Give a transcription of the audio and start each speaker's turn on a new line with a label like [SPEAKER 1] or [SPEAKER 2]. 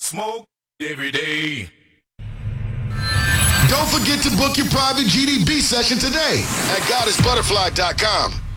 [SPEAKER 1] Smoke every day.
[SPEAKER 2] Don't forget to book your private GDB session today at goddessbutterfly.com.